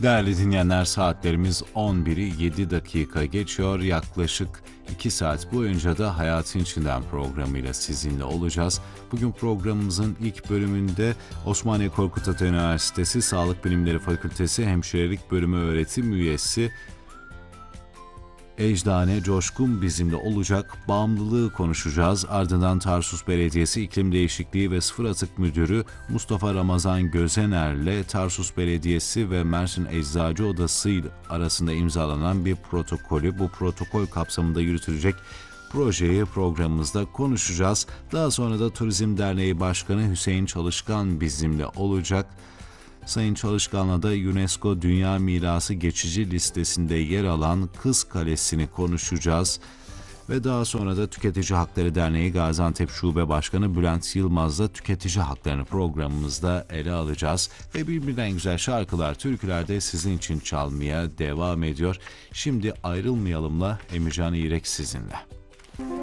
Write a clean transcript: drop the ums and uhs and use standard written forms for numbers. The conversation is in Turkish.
Değerli dinleyenler, saatlerimiz 11'i 7 dakika geçiyor. Yaklaşık 2 saat boyunca da Hayatın İçinden programıyla sizinle olacağız. Bugün programımızın ilk bölümünde Osmaniye Korkut Ata Üniversitesi Sağlık Bilimleri Fakültesi Hemşirelik Bölümü öğretim üyesi Ecdane Coşkun bizimle olacak. Bağımlılığı konuşacağız. Ardından Tarsus Belediyesi İklim Değişikliği ve Sıfır Atık Müdürü Mustafa Ramazan Gözener'le Tarsus Belediyesi ve Mersin Eczacı Odası arasında imzalanan bir protokolü, bu protokol kapsamında yürütülecek projeyi programımızda konuşacağız. Daha sonra da Turizm Derneği Başkanı Hüseyin Çalışkan bizimle olacak. Sayın Çalışkan'la da UNESCO Dünya Mirası geçici listesinde yer alan Kız Kalesi'ni konuşacağız. Ve daha sonra da Tüketici Hakları Derneği Gaziantep Şube Başkanı Bülent Yılmaz'la tüketici haklarını programımızda ele alacağız. Ve birbirinden güzel şarkılar, türküler de sizin için çalmaya devam ediyor. Şimdi Ayrılmayalım'la Emircan İrek sizinle.